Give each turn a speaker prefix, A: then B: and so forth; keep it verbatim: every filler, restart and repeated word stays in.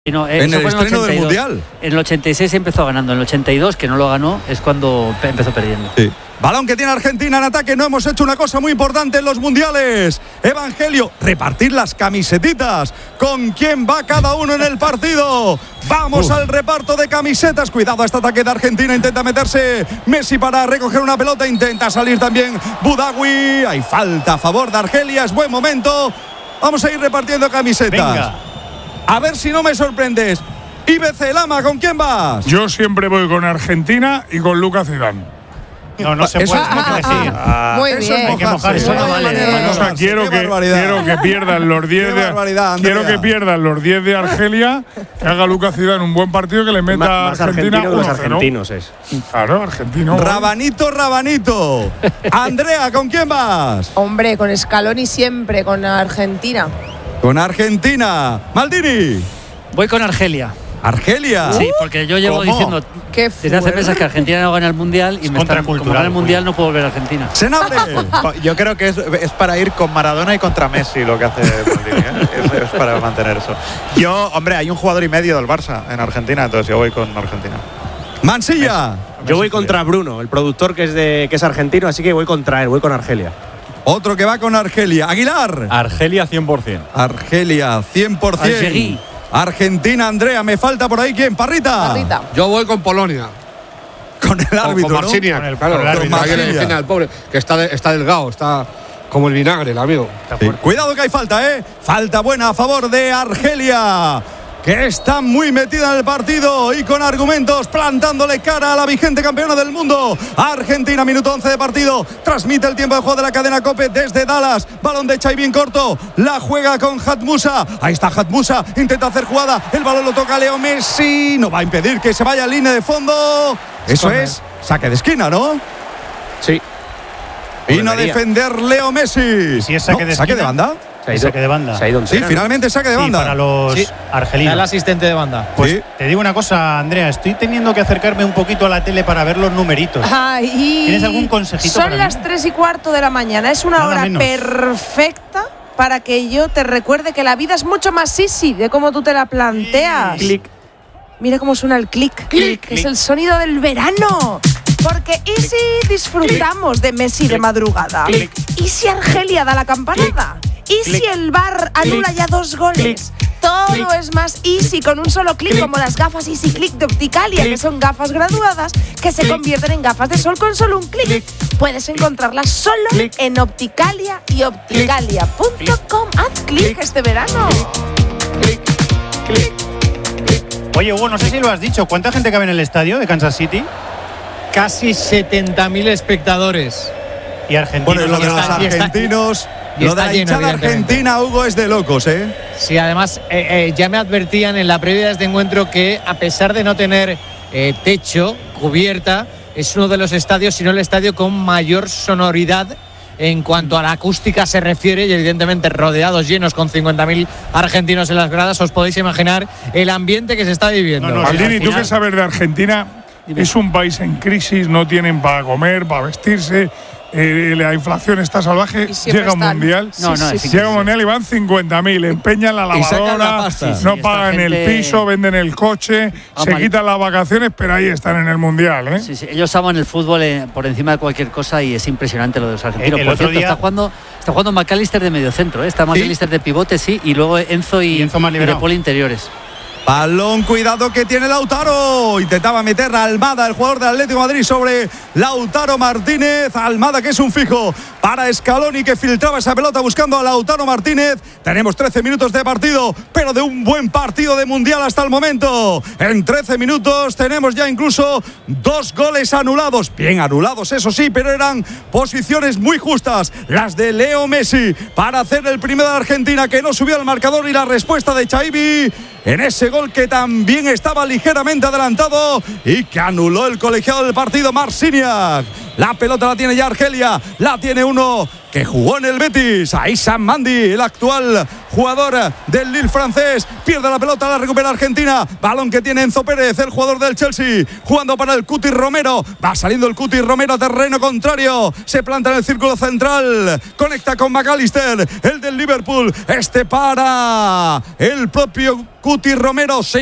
A: No, eh,
B: en el estreno del Mundial.
A: En el ochenta y seis empezó ganando, en el ochenta y dos, que no lo ganó, es cuando empezó perdiendo.
B: Sí. Balón que tiene Argentina en ataque. No hemos hecho una cosa muy importante en los mundiales. Evangelio, repartir las camisetitas. ¿Con quién va cada uno en el partido? Vamos Uf. al reparto de camisetas. Cuidado a este ataque de Argentina. Intenta meterse Messi para recoger una pelota. Intenta salir también Budawi. Hay falta a favor de Argelia. Es buen momento. Vamos a ir repartiendo camisetas.
C: Venga.
B: A ver si no me sorprendes. I B C Lama, ¿con quién vas?
D: Yo siempre voy con Argentina y con Lucas Zidane.
C: No, no se
B: Eso
C: puede.
B: es mojarse.
C: Ah,
E: Muy
B: Eso
E: bien.
B: es
C: Hay que mojarse.
B: Eso no
C: vale,
B: vale.
C: vale.
D: O sea, quiero que, quiero que pierdan los diez de quiero que pierdan los diez de Argelia, que haga Lucas Zidane un buen partido, que le meta a
F: más
D: Argentina
F: argentino que los
D: uno cero.
F: argentinos es.
D: Claro, argentino.
B: Rabanito, Rabanito. Andrea, ¿con quién vas?
E: Hombre, con Scaloni siempre, con Argentina.
B: Con Argentina. Maldini.
A: Voy con Argelia.
B: Argelia.
A: Sí, porque yo llevo
B: ¿Cómo?
A: diciendo
E: Qué
A: desde hace meses que Argentina no gana el Mundial y
C: Es
A: me están, como
C: contracultural,
A: gana el Mundial
C: Julio.
A: no puedo volver a Argentina.
B: Senable.
G: Yo creo que es, es para ir con Maradona y contra Messi lo que hace Maldini, ¿eh? es, es para mantener eso. Yo, hombre, hay un jugador y medio del Barça en Argentina, entonces yo voy con Argentina.
B: Mansilla.
F: Yo voy contra Bruno, el productor que es de que es argentino, así que voy contra él, voy con Argelia.
B: Otro que va con Argelia. Aguilar.
H: Argelia cien por ciento.
B: Argelia, cien por ciento.
A: Algerí.
B: Argentina, Andrea. Me falta por ahí, ¿quién? Parrita.
E: Parrita.
I: Yo voy con Polonia.
B: Con el árbitro,
I: con
B: ¿no?
I: Marciniak,
C: Con el-
I: claro,
C: con el
I: con
C: árbitro.
I: Marciniak, el pobre, que está, de- está delgado, está como el vinagre, el amigo.
B: Sí. Cuidado que hay falta, ¿eh? Falta buena a favor de Argelia, que está muy metida en el partido y con argumentos plantándole cara a la vigente campeona del mundo. Argentina, minuto once de partido. Transmite el tiempo de juego de la cadena COPE desde Dallas. Balón de Xavi bien corto. La juega con Hatmusa. Ahí está Hatmusa. Intenta hacer jugada. El balón lo toca Leo Messi. No va a impedir que se vaya a línea de fondo. Eso
C: Corner.
B: es saque de esquina, ¿no?
F: Sí.
B: Vino a
F: debería.
B: defender Leo Messi.
C: Si es saque
B: No,
C: de
B: ¿saque de
C: esquina.
B: banda?
F: Se ha ido-
C: Saque de banda.
F: se ha ido
B: Sí,
F: entera, ¿no?
B: finalmente saque de
C: Sí,
B: banda.
C: para los
J: Sí.
C: argelinos.
J: El asistente de banda.
C: Pues
B: Sí.
C: te digo una cosa, Andrea, estoy teniendo que acercarme un poquito a la tele para ver los numeritos.
E: Ay,
C: ¿Tienes algún consejito
E: Son
C: para mí?
E: las tres y cuarto de la mañana. Es una
C: Nada
E: hora
C: menos.
E: perfecta para que yo te recuerde que la vida es mucho más easy de cómo tú te la planteas.
F: Clic.
E: Mira cómo suena el clic, clic, que es el sonido del verano. Porque ¿y si disfrutamos de Messi de madrugada?
F: Clic.
E: ¿Y si Argelia da la campanada? ¿Y si el V A R anula ya dos goles? Todo es más easy con un solo clic, como las gafas Easy Click de Opticalia, que son gafas graduadas que se convierten en gafas de sol con solo un clic. Puedes encontrarlas solo en Opticalia y opticalia punto com. Haz clic este verano.
C: Oye, Hugo, no sé si lo has dicho. ¿Cuánta gente cabe en el estadio de Kansas City?
J: Casi setenta mil espectadores.
C: Y Argentina.
B: Bueno, y lo de los
J: está- y está-
B: argentinos,
J: y
B: lo
J: está
B: de la
J: lleno,
B: hinchada
J: evidentemente.
B: argentina, Hugo, es de locos, ¿eh?
J: Sí, además eh, eh, ya me advertían en la previa de este encuentro que a pesar de no tener eh, techo, cubierta, es uno de los estadios, si no el estadio con mayor sonoridad en cuanto a la acústica se refiere, y evidentemente rodeados, llenos, con cincuenta mil argentinos en las gradas. Os podéis imaginar el ambiente que se está viviendo.
C: No, no,
D: Maldini,
A: al
D: tú
A: final-
D: que sabes de Argentina,
A: Dime.
D: es un país en crisis, no tienen para comer, para vestirse, eh, la inflación está salvaje,
E: Y siempre
D: llega un
E: están.
D: mundial,
A: No, no,
E: Sí,
A: es
E: sí,
D: llega un mundial y van cincuenta mil, empeñan la
B: Y sacan la
D: lavadora,
B: pasta.
A: Sí,
D: no
A: sí, esta
D: pagan
A: gente-
D: el piso, venden el coche,
A: Ah,
D: se
A: mal.
D: quitan las vacaciones, pero ahí están en el mundial, ¿eh?
A: Sí, sí, ellos aman el fútbol eh, por encima de cualquier cosa y es impresionante lo de los argentinos.
C: El
A: por
C: otro
A: cierto,
C: día-
A: está jugando, está jugando McAllister de mediocentro, ¿eh? Está McAllister de pivote, sí, y luego Enzo y,
C: Y Enzo más
A: y
C: liberado.
A: De Paul interiores.
B: Balón, cuidado que tiene Lautaro. Intentaba meter a Almada, el jugador del Atlético de Madrid, sobre Lautaro Martínez. Almada, que es un fijo para Scaloni, que filtraba esa pelota buscando a Lautaro Martínez. Tenemos trece minutos de partido, pero de un buen partido de mundial hasta el momento. En trece minutos tenemos ya incluso dos goles anulados. Bien anulados, eso sí, pero eran posiciones muy justas. Las de Leo Messi para hacer el primero de Argentina, que no subió al marcador, y la respuesta de Xavi en ese gol que también estaba ligeramente adelantado y que anuló el colegiado del partido, Marciniak. La pelota la tiene ya Argelia, la tiene uno que jugó en el Betis, Aissam Mandi, el actual jugador del Lille francés. Pierde la pelota, la recupera Argentina. Balón que tiene Enzo Pérez, el jugador del Chelsea, jugando para el Cuti Romero. Va saliendo el Cuti Romero a terreno contrario. Se planta en el círculo central. Conecta con McAllister, el del Liverpool. Este para el propio Cuti Romero.